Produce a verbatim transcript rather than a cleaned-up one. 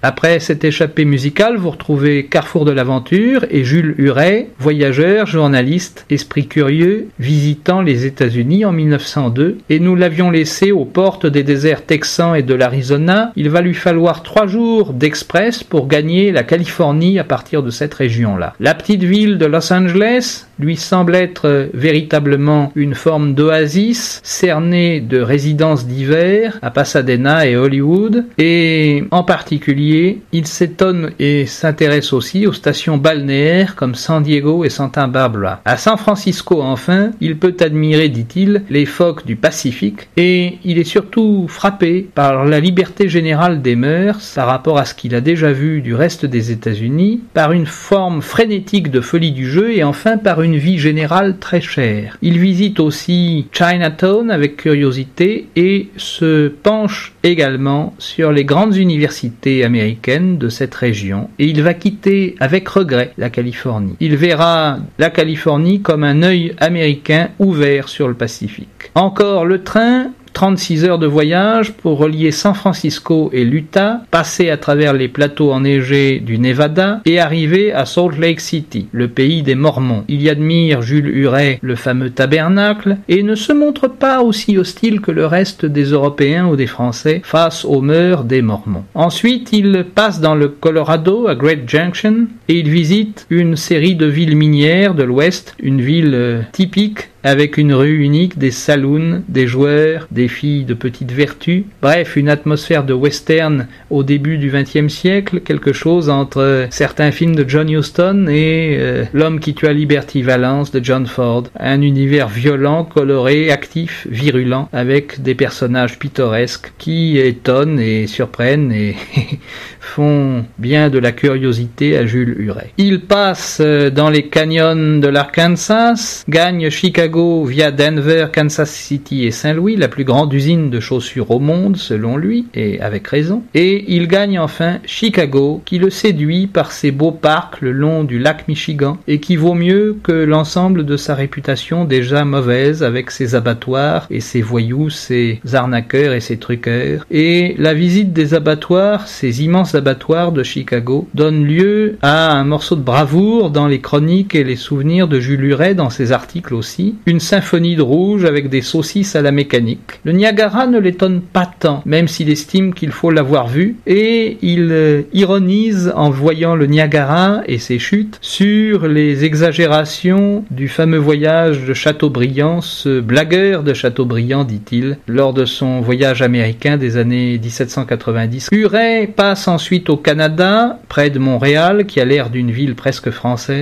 Après cette échappée musicale, vous retrouvez Carrefour de l'aventure et Jules Huret, voyageur, journaliste, esprit curieux, visitant les États-Unis en mille neuf cent deux, et nous l'avions laissé aux portes des déserts texans et de l'Arizona. Il va lui falloir trois jours d'express pour gagner la Californie à partir de cette région-là. La petite ville de Los Angeles lui semble être véritablement une forme d'oasis cernée de résidences d'hiver à Pasadena et Hollywood, et en particulier il s'étonne et s'intéresse aussi aux stations balnéaires comme San Diego et Santa Barbara. À San Francisco enfin, il peut admirer, dit-il, les phoques du Pacifique, et il est surtout frappé par la liberté générale des mœurs par rapport à ce qu'il a déjà vu du reste des États-Unis, par une forme frénétique de folie du jeu et enfin par une vie générale très chère. Il visite aussi Chinatown avec curiosité et se penche également sur les grandes universités américaines de cette région, et il va quitter avec regret la Californie. Il verra la Californie comme un œil américain ouvert sur le Pacifique. Encore le train, trente-six heures de voyage pour relier San Francisco et l'Utah, passer à travers les plateaux enneigés du Nevada et arriver à Salt Lake City, le pays des Mormons. Il y admire Jules Huret, le fameux tabernacle, et ne se montre pas aussi hostile que le reste des Européens ou des Français face aux mœurs des Mormons. Ensuite, il passe dans le Colorado, à Great Junction, et il visite une série de villes minières de l'Ouest, une ville euh, typique, avec une rue unique, des saloons, des joueurs, des filles de petite vertu, bref, une atmosphère de western au début du vingtième siècle, quelque chose entre certains films de John Huston et euh, L'homme qui tua Liberty Valance de John Ford. Un univers violent, coloré, actif, virulent, avec des personnages pittoresques qui étonnent et surprennent et font bien de la curiosité à Jules Huret. Il passe dans les canyons de l'Arkansas, gagne Chicago via Denver, Kansas City et Saint-Louis, la plus grande usine de chaussures au monde selon lui, et avec raison, et il gagne enfin Chicago, qui le séduit par ses beaux parcs le long du lac Michigan, et qui vaut mieux que l'ensemble de sa réputation déjà mauvaise avec ses abattoirs et ses voyous, ses arnaqueurs et ses truqueurs. Et la visite des abattoirs, ces immenses abattoirs de Chicago, donne lieu à un morceau de bravoure dans les chroniques et les souvenirs de Jules Huret dans ses articles aussi, une symphonie de rouge avec des saucisses à la mécanique. Le Niagara ne l'étonne pas tant, même s'il estime qu'il faut l'avoir vu, et il euh, ironise en voyant le Niagara et ses chutes sur les exagérations du fameux voyage de Chateaubriand, ce blagueur de Chateaubriand, dit-il, lors de son voyage américain des années dix-sept cent quatre-vingt-dix. Huret passe ensuite au Canada, près de Montréal, qui a l'air d'une ville presque française,